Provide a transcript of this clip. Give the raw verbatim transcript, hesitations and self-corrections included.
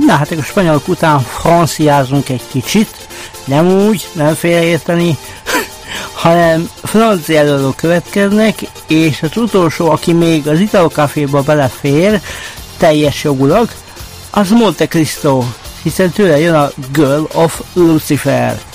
Na hát a spanyolok után franciázunk egy kicsit, nem úgy, nem félreérteni, hanem francia előadók következnek, és az utolsó, aki még az Italo Caféba belefér, teljes jogulag, az Monte Cristo, hiszen tőle jön a Girl of Lucifer.